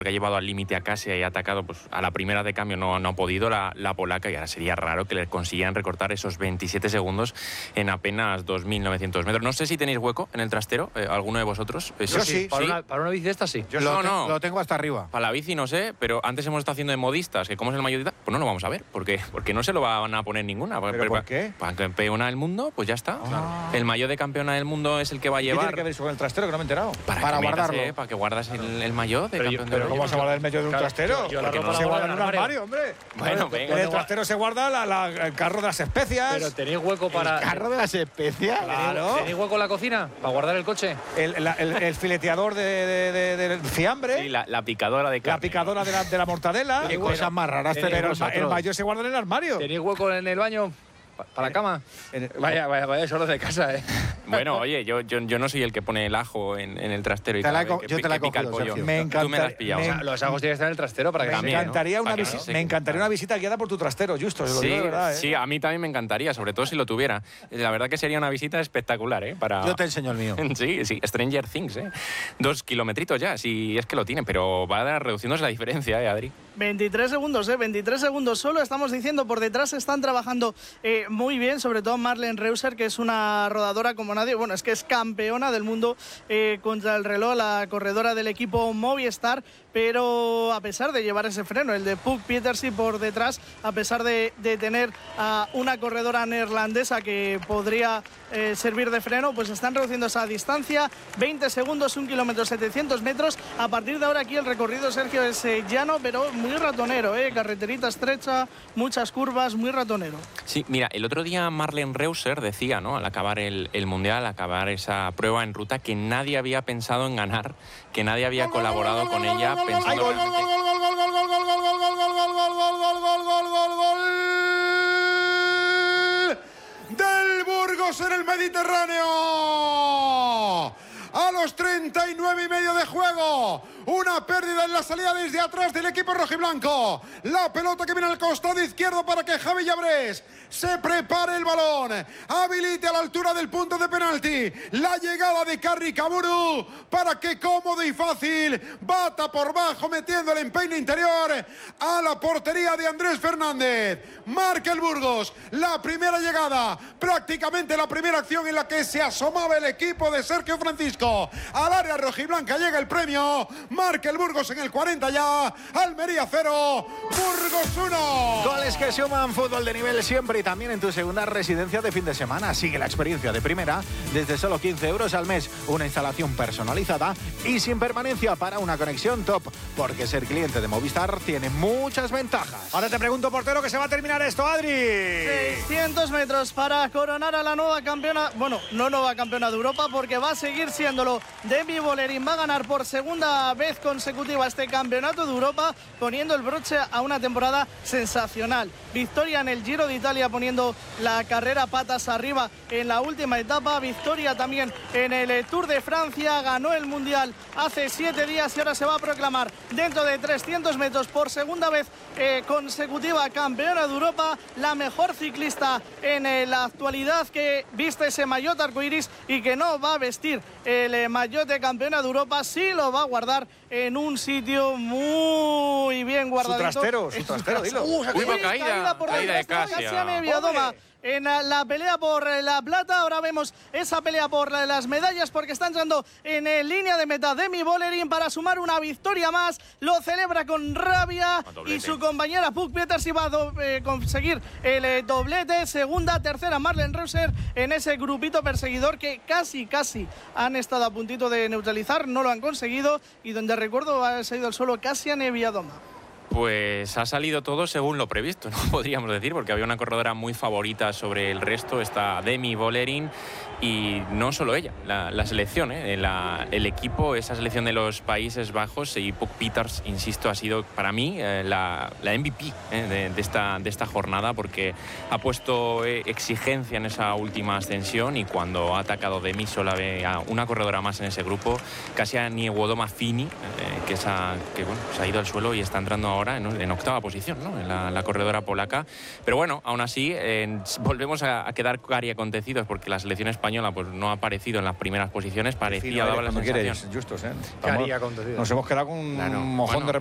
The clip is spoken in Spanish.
que ha llevado al límite a Kasia y ha atacado, pues a la primera de cambio no ha podido la polaca, y ahora sería raro que le consiguieran recortar esos 27 segundos en apenas 2.900 metros. No sé si tenéis hueco en el trastero, alguno de vosotros. Yo sí. Para una bici de esta sí. Yo lo tengo hasta arriba. Para la bici no sé, pero antes hemos estado haciendo de modistas, que como es el maillot, pues no lo vamos a ver, porque no se lo van a poner ninguna. ¿Pero por qué? Para campeona del mundo, pues ya está. El maillot de campeona del mundo es el que va a llevar. ¿Qué tiene que ver eso con el trastero, que no me he enterado? Para guardarlo. Para que guardas el maillot de campeón del mundo. ¿Cómo vas a guardar el medio de un trastero? Se guarda en un armario, hombre. Bueno, venga. En el trastero se guarda el carro de las especias. Pero ¿tenéis hueco para ¿El carro de las especias? Claro. ¿Tenéis hueco en la cocina para guardar el coche? El fileteador del fiambre. Sí, la picadora de carne. La picadora de la mortadela. Qué cosas más raras tenemos. El maillot se guarda en el armario. ¿Tenéis hueco en el baño? ¿Para la cama? Vaya, solo de casa, ¿eh? Bueno, oye, yo no soy el que pone el ajo en el trastero y yo te la he cogido, Sergio. Tú me la has pillado. Los ajos tienen que estar en el trastero para que me encantaría una visita guiada por tu trastero, Justo. Sí, de verdad, ¿eh? Sí, a mí también me encantaría, sobre todo si lo tuviera. La verdad que sería una visita espectacular, ¿eh? Yo te enseño el mío. Sí, Stranger Things, ¿eh? 2 kilometritos ya, si es que lo tienen, pero va reduciéndose la diferencia, ¿eh, Adri? 23 segundos, 23 segundos solo. Estamos diciendo, por detrás están trabajando muy bien, sobre todo Marlen Reusser, que es una rodadora como nadie. Bueno, es que es campeona del mundo contra el reloj, la corredora del equipo Movistar, pero a pesar de llevar ese freno, el de Puk Pieterse por detrás, a pesar de tener a una corredora neerlandesa que podría servir de freno, pues están reduciendo esa distancia. 20 segundos, 1 kilómetro, 700 metros. A partir de ahora aquí el recorrido, Sergio, es llano, pero muy ratonero, carreterita estrecha, muchas curvas, muy ratonero. Sí, mira, el otro día Marlen Reusser decía, ¿no?, al acabar el Mundial, acabar esa prueba en ruta, que nadie había pensado en ganar, que nadie había colaborado con ella pensando realmente... ¡Del Burgos en el Mediterráneo! A los 39 y medio de juego, una pérdida en la salida desde atrás del equipo rojiblanco. La pelota que viene al costado izquierdo para que Javi Llabrés se prepare el balón, habilite a la altura del punto de penalti la llegada de Carri Kaburu para que cómodo y fácil bata por bajo, metiendo el empeine interior a la portería de Andrés Fernández. Marca el Burgos la primera llegada, prácticamente la primera acción en la que se asomaba el equipo de Sergio Francisco al área rojiblanca. Llega el premio, marca el Burgos en el 40 ya. Almería 0, Burgos 1. Goles que suman, fútbol de nivel siempre y también en tu segunda residencia de fin de semana. Sigue la experiencia de primera desde solo 15 euros al mes. Una instalación personalizada y sin permanencia para una conexión top. Porque ser cliente de Movistar tiene muchas ventajas. Ahora te pregunto, portero, que se va a terminar esto, Adri. 600 metros para coronar a la nueva campeona. Bueno, no nueva campeona de Europa, porque va a seguir siéndolo. Demi Vollering va a ganar por segunda vez consecutiva este campeonato de Europa, poniendo el broche a una temporada sensacional. Victoria en el Giro de Italia, poniendo la carrera patas arriba en la última etapa. Victoria también en el Tour de Francia. Ganó el Mundial hace 7 días y ahora se va a proclamar dentro de 300 metros por segunda vez consecutiva campeona de Europa. La mejor ciclista en la actualidad, que viste ese maillot arcoiris y que no va a vestir el maillot de campeona de Europa. Sí lo va a guardar en un sitio muy bien guardadito. Su trastero, dilo. Caída de Kasia. Neviadoma en la pelea por la plata. Ahora vemos esa pelea por las medallas, porque está entrando en línea de meta Demi Vollering para sumar una victoria más. Lo celebra con rabia y su compañera Puk Pieterse va a conseguir el doblete. Segunda, tercera Marlen Reusser en ese grupito perseguidor que casi han estado a puntito de neutralizar. No lo han conseguido y donde recuerdo ha salido al suelo Kasia Neviadoma. Pues ha salido todo según lo previsto, ¿no? Podríamos decir, porque había una corredora muy favorita sobre el resto, esta Demi Vollering, y no solo ella, la selección, el equipo, esa selección de los Países Bajos, y Puk Pieterse, insisto, ha sido para mí la MVP de esta jornada, porque ha puesto exigencia en esa última ascensión, y cuando ha atacado Demi solo había una corredora más en ese grupo, Kasia Niewiadoma Fini, que se ha ido al suelo y está entrando ahora ahora en octava posición, ¿no? En la corredora polaca. Pero bueno, aún así, volvemos a quedar cari-acontecidos porque la selección española pues no ha aparecido en las primeras posiciones. Parecía, daba la sensación. Justos, Cari-acontecidos. Nos hemos quedado con un mojón de